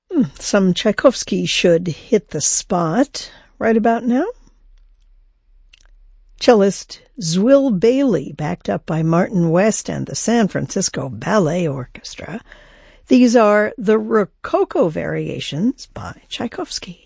Some Tchaikovsky should hit the spot right about now. Cellist Zwill Bailey, backed up by Martin West and the San Francisco Ballet Orchestra. These are the Rococo Variations by Tchaikovsky.